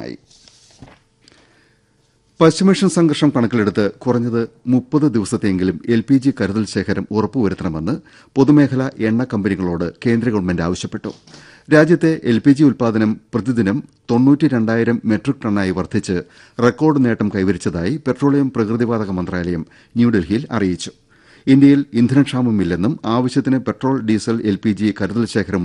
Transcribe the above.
ശക്തമായി. പശ്ചിമേഷ്യൻ സംഘർഷം കണക്കിലെടുത്ത് കുറഞ്ഞത് 30 ദിവസത്തെയെങ്കിലും LPG കരുതൽ ശേഖരം ഉറപ്പുവരുത്തണമെന്ന് പൊതുമേഖലാ എണ്ണ കമ്പനികളോട് കേന്ദ്ര ഗവൺമെന്റ് ആവശ്യപ്പെട്ടു. രാജ്യത്തെ LPG ഉൽപാദനം പ്രതിദിനം 92,000 മെട്രിക് ടണ്ണായി വർദ്ധിച്ച് റെക്കോർഡ് നേട്ടം കൈവരിച്ചതായി പെട്രോളിയം പ്രകൃതിവാതക മന്ത്രാലയം ന്യൂഡൽഹിയിൽ അറിയിച്ചു. ഇന്ത്യയിൽ ഇന്ധനക്ഷാമമില്ലെന്നും ആവശ്യത്തിന് പെട്രോൾ, ഡീസൽ, LPG കരുതൽ ശേഖരം